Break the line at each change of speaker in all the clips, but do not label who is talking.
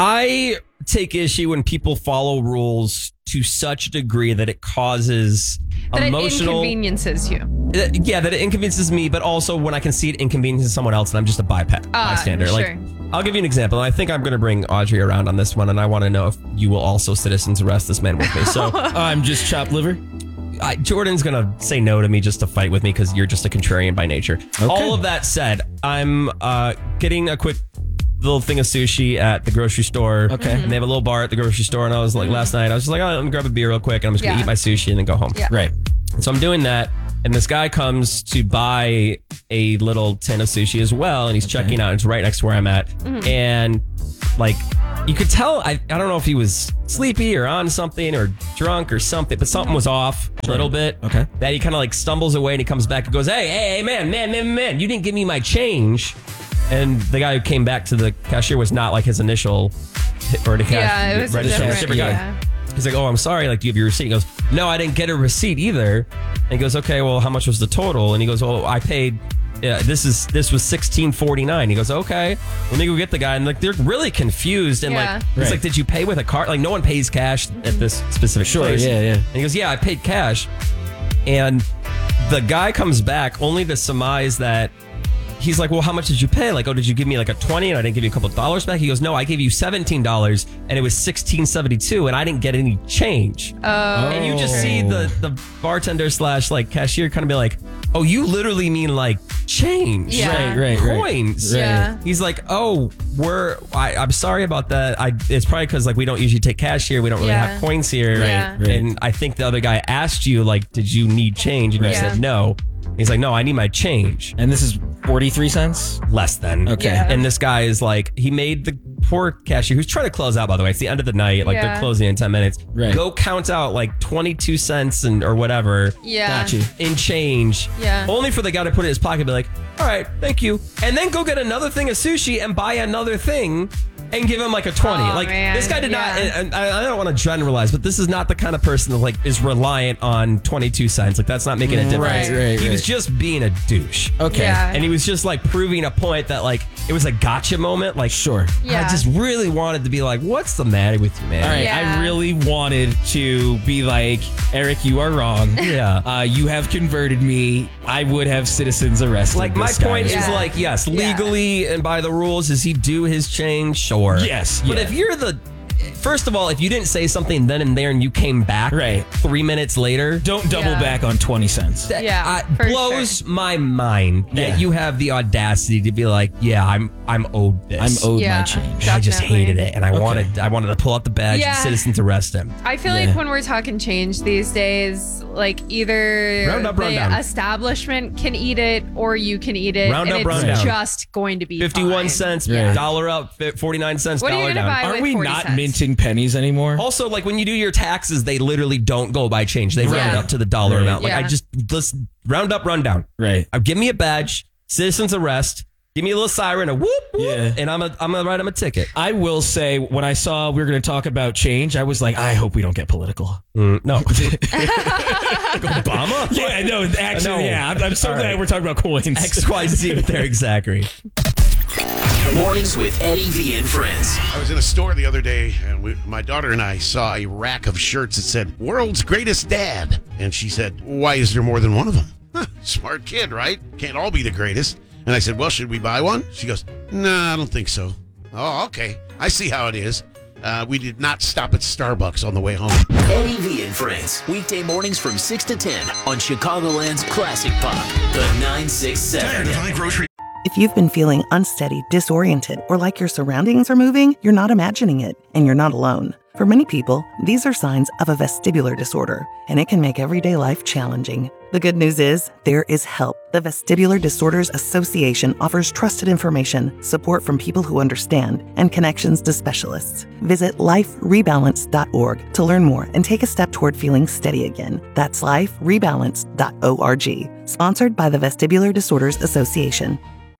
I take issue when people follow rules to such a degree that it causes
that
emotional...
it inconveniences you.
Yeah, that it inconveniences me, but also when I can see it inconveniences someone else and I'm just a bystander.
Sure.
Like, I'll give you an example. I think I'm going to bring Audrey around on this one, and I want to know if you will also citizens arrest this man with me. So
I'm just chopped liver.
Jordan's going to say no to me just to fight with me because you're just a contrarian by nature. Okay. All of that said, I'm getting a quick little thing of sushi at the grocery store.
Okay.
And they have a little bar at the grocery store. And I was like, last night, I was just like, oh, let me grab a beer real quick. And I'm just going to eat my sushi and then go home.
Yeah.
Right.
And so I'm doing that. And this guy comes to buy a little tin of sushi as well. And he's checking out. It's right next to where I'm at. And like, you could tell, I don't know if he was sleepy or on something or drunk or something, but something was off a little bit.
Okay.
That he kind of like stumbles away and he comes back and goes, hey, man, you didn't give me my change. And the guy who came back to the cashier was not like his initial or the
Yeah, it was a different guy.
Yeah. He's like, oh, I'm sorry. Like, do you have your receipt? He goes, no, I didn't get a receipt either. And he goes, okay, well, how much was the total? And he goes, oh, I paid. Yeah, this was $16.49. He goes, okay, let me go get the guy. And like, they're really confused. And like, it's like, did you pay with a card? Like, no one pays cash at this specific place.
Yeah.
And he goes, yeah, I paid cash. And the guy comes back only to surmise that he's like, well, how much did you pay? Like, oh, did you give me like a 20 and I didn't give you a couple of dollars back? He goes, no, I gave you $17 and it was $16.72 and I didn't get any change. And you just see the bartender / like cashier kind of be like, oh, you literally mean like change.
Yeah.
Right.
Coins.
Yeah.
He's like, oh, I'm sorry about that. It's probably because like we don't usually take cash here. We don't really have coins here.
Yeah.
Right.
And I think the other guy asked you like, did you need change? And you said no. He's like, no, I need my change.
And this is 43 cents?
Less than.
Okay.
Yeah.
And this guy is like, he made the poor cashier, who's trying to close out, by the way. It's the end of the night. Like, they're closing in 10 minutes.
Right.
Go count out like 22 cents or whatever.
Yeah.
Got you.
In change.
Yeah.
Only for the guy to put it in his pocket and be like, all right, thank you. And then go get another thing of sushi and buy another thing and give him like a 20.
Oh,
like,
man.
this guy did not, and I don't want to generalize, but this is not the kind of person that like is reliant on 22 cents. Like, that's not making a difference.
Right.
He was just being a douche.
Okay.
Yeah.
And he was just like proving a point that like it was a gotcha moment. Like,
Sure.
Yeah.
I just really wanted to be like, what's the matter with you, man?
All right.
Yeah.
I really wanted to be like, Eric, you are wrong.
Yeah.
You have converted me. I would have citizens arrested.
Like, my
this guy.
point is like, yes, legally and by the rules, does he do his change? Sure.
Yes.
But if you're first of all, if you didn't say something then and there and you came back 3 minutes later,
don't double back on 20 cents.
that
for
blows my mind that you have the audacity to be like, yeah, I'm owed this.
I'm owed my change.
I just
Definitely.
hated it, and I wanted to pull out the badge and citizens arrest him.
I feel like when we're talking change these days, like either
Round up, round down.
establishment can eat it or you can eat it.
Round
and
up,
it's
round down.
just going to be
51
fine.
cents,
Yeah.
dollar up, 49 cents,
What are you
dollar
gonna
down.
buy
Aren't
with
we
40
not
cents?
minting pennies anymore?
Also, like when you do your taxes, they literally don't go by change. They round
Yeah.
up to the dollar
Right.
amount. Like,
Yeah.
let's round up, run down.
Right.
Give me a badge, citizens arrest, give me a little siren, a whoop, whoop,
Yeah.
and I'm gonna write him a ticket.
I will say, when I saw we were going to talk about change, I was like, I hope we don't get political.
No. Obama?
Yeah, no, actually,
No.
yeah. I'm so
All
glad
right.
we're talking about coins.
XYZ with Eric Zachary.
Mornings with Eddie V and Friends.
I was in a store the other day, and my daughter and I saw a rack of shirts that said, World's Greatest Dad. And she said, why is there more than one of them? Huh, smart kid, right? Can't all be the greatest. And I said, well, should we buy one? She goes, nah, I don't think so. Oh, okay. I see how it is. We did not stop at Starbucks on the way home.
Eddie V and Friends. Weekday mornings from 6 to 10 on Chicagoland's Classic Pop, the 967.
If you've been feeling unsteady, disoriented, or like your surroundings are moving, you're not imagining it, and you're not alone. For many people, these are signs of a vestibular disorder, and it can make everyday life challenging. The good news is, there is help. The Vestibular Disorders Association offers trusted information, support from people who understand, and connections to specialists. Visit liferebalance.org to learn more and take a step toward feeling steady again. That's liferebalance.org. Sponsored by the Vestibular Disorders Association.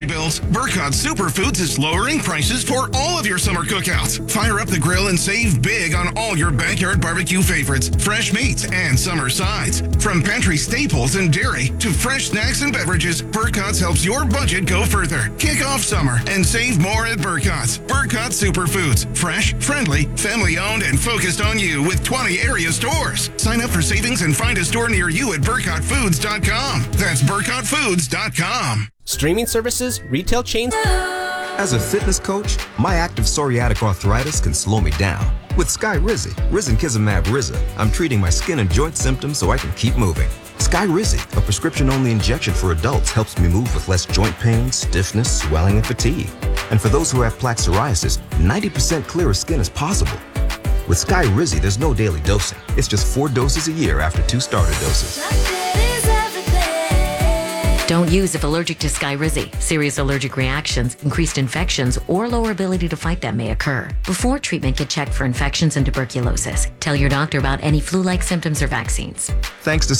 Bills, Burkott Superfoods is lowering prices for all of your summer cookouts. Fire up the grill and save big on all your backyard barbecue favorites, fresh meats, and summer sides. From pantry staples and dairy to fresh snacks and beverages, Burkott's helps your budget go further. Kick off summer and save more at Burkott's. Burkott Superfoods, fresh, friendly, family-owned, and focused on you with 20 area stores. Sign up for savings and find a store near you at burkottfoods.com. That's burkottfoods.com.
Streaming services, retail chains.
As a fitness coach, my active psoriatic arthritis can slow me down. With Skyrizi, risankizumab Riza, I'm treating my skin and joint symptoms so I can keep moving. Skyrizi, a prescription-only injection for adults, helps me move with less joint pain, stiffness, swelling, and fatigue. And for those who have plaque psoriasis, 90% clearer skin is possible. With Skyrizi, there's no daily dosing. It's just 4 doses a year after 2 starter doses.
Don't use if allergic to Skyrizi. Serious allergic reactions, increased infections, or lower ability to fight them may occur. Before treatment, get checked for infections and tuberculosis. Tell your doctor about any flu-like symptoms or vaccines.
Thanks to